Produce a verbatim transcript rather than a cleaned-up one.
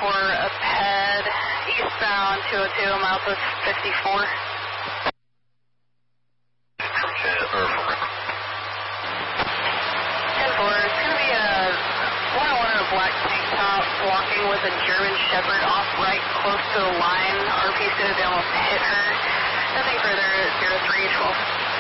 for a ped eastbound two oh two, milepost fifty-four. From ten, or from ten four, it's going to be a one oh one in a black tank top, walking with a German Shepherd off right close to the line. R P's going to be almost hit her. Nothing further, zero three twelve.